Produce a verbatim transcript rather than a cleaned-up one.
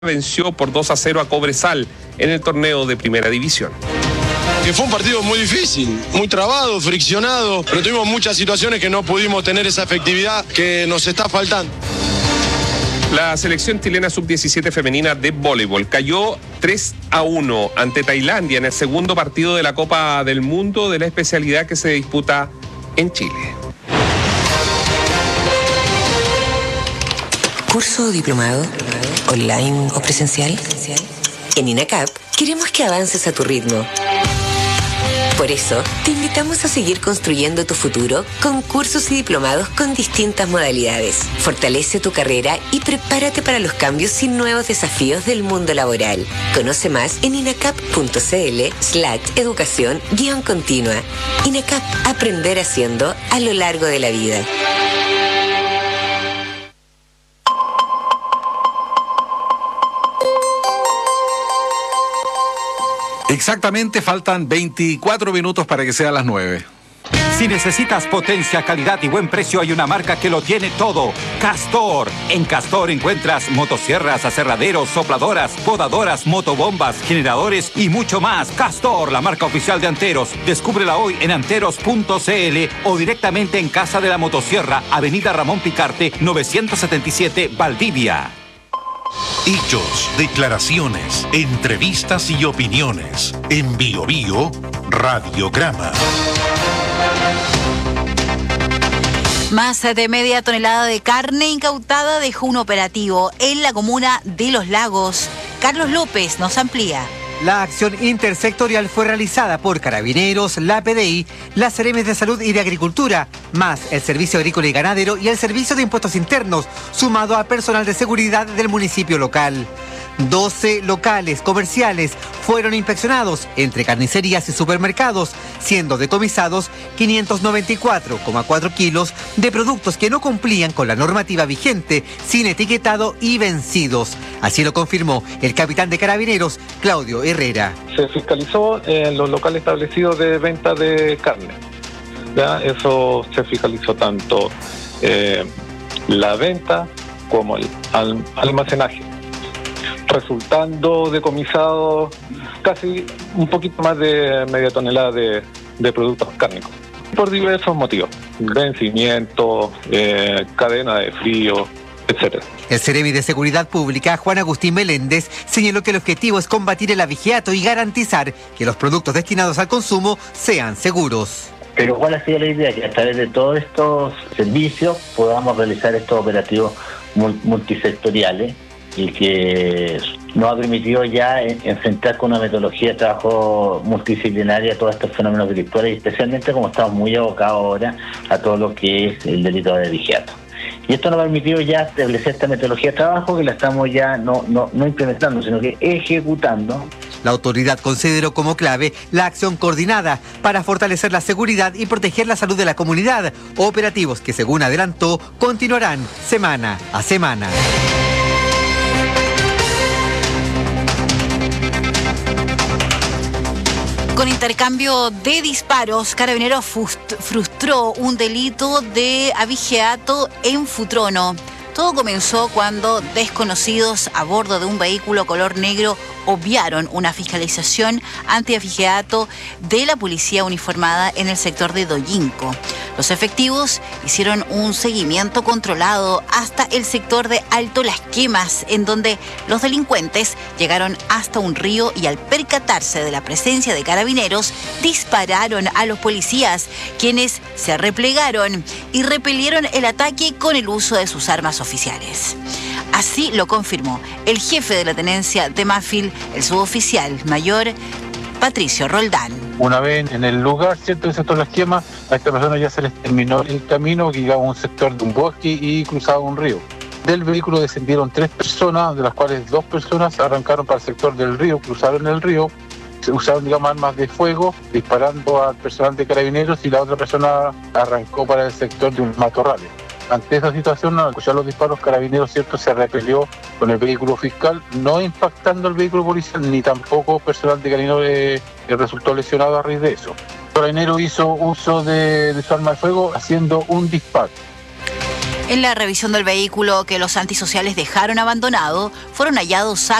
venció por dos a cero a Cobresal en el torneo de Primera División. Que fue un partido muy difícil, muy trabado, friccionado, pero tuvimos muchas situaciones que no pudimos tener esa efectividad que nos está faltando. La selección chilena sub diecisiete femenina de voleibol cayó tres a uno ante Tailandia en el segundo partido de la Copa del Mundo de la especialidad que se disputa en Chile. ¿Curso o diplomado? ¿Online o presencial? En INACAP queremos que avances a tu ritmo. Por eso, te invitamos a seguir construyendo tu futuro con cursos y diplomados con distintas modalidades. Fortalece tu carrera y prepárate para los cambios y nuevos desafíos del mundo laboral. Conoce más en inacap.cl slash educación guión continua. INACAP, aprender haciendo a lo largo de la vida. Exactamente, faltan veinticuatro minutos para que sean las nueve. Si necesitas potencia, calidad y buen precio, hay una marca que lo tiene todo. Castor. En Castor encuentras motosierras, aserraderos, sopladoras, podadoras, motobombas, generadores y mucho más. Castor, la marca oficial de Anteros. Descúbrela hoy en anteros punto cl o directamente en Casa de la Motosierra, Avenida Ramón Picarte, novecientos setenta y siete, Valdivia. Hechos, declaraciones, entrevistas y opiniones. En Bio Bio, Radiograma. Más de media tonelada de carne incautada dejó un operativo en la comuna de Los Lagos. Carlos López nos amplía. La acción intersectorial fue realizada por Carabineros, la P D I, las Seremes de Salud y de Agricultura, más el Servicio Agrícola y Ganadero y el Servicio de Impuestos Internos, sumado a personal de seguridad del municipio local. doce locales comerciales fueron inspeccionados entre carnicerías y supermercados, siendo decomisados quinientos noventa y cuatro coma cuatro kilos de productos que no cumplían con la normativa vigente, sin etiquetado y vencidos. Así lo confirmó el capitán de Carabineros, Claudio Herrera. Se fiscalizó en los locales establecidos de venta de carne. ¿Ya? Eso se fiscalizó tanto eh, la venta como el almacenaje, resultando decomisado casi un poquito más de media tonelada de, de productos cárnicos, por diversos motivos: vencimiento, eh, cadena de frío, etcétera. El Ceremi de Seguridad Pública, Juan Agustín Meléndez, señaló que el objetivo es combatir el abigeato y garantizar que los productos destinados al consumo sean seguros. Pero ¿cuál ha sido la idea? Que a través de todos estos servicios podamos realizar estos operativos multisectoriales y que nos ha permitido ya enfrentar con una metodología de trabajo multidisciplinaria todos estos fenómenos delictuales, y especialmente como estamos muy abocados ahora a todo lo que es el delito de abigeato. Y esto nos ha permitido ya establecer esta metodología de trabajo que la estamos ya no, no, no implementando, sino que ejecutando. La autoridad consideró como clave la acción coordinada para fortalecer la seguridad y proteger la salud de la comunidad, operativos que, según adelantó, continuarán semana a semana. Con intercambio de disparos, Carabineros frustró un delito de abigeato en Futrono. Todo comenzó cuando desconocidos a bordo de un vehículo color negro obviaron una fiscalización anti-abigeato de la policía uniformada en el sector de Doyinco. Los efectivos hicieron un seguimiento controlado hasta el sector de Alto Las Quemas, en donde los delincuentes llegaron hasta un río y, al percatarse de la presencia de carabineros, dispararon a los policías, quienes se replegaron y repelieron el ataque con el uso de sus armas oficiales. Así lo confirmó el jefe de la tenencia de Mafil, el suboficial mayor Patricio Roldán. Una vez en el lugar, ¿cierto?, el sector de Las Quemas, a esta persona ya se les terminó el camino, que llegaba a un sector de un bosque y cruzaba un río. Del vehículo descendieron tres personas, de las cuales dos personas arrancaron para el sector del río, cruzaron el río, usaron, digamos, armas de fuego, disparando al personal de Carabineros, y la otra persona arrancó para el sector de un matorrales. Ante esa situación, al escuchar los disparos, Carabineros, cierto, se repelió con el vehículo fiscal, no impactando el vehículo policial, ni tampoco personal de Carabineros eh, resultó lesionado a raíz de eso. Carabineros hizo uso de, de su arma de fuego haciendo un disparo. En la revisión del vehículo que los antisociales dejaron abandonado, fueron hallados